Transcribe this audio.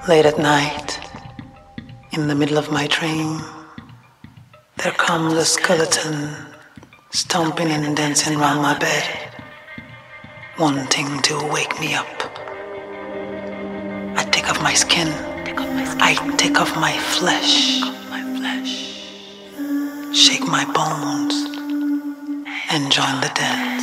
Late at night, in the middle of my dream, there comes a skeleton stomping and dancing round my bed, wanting to wake me up. I take off my skin, I take off my flesh, shake my bones, and join the dance.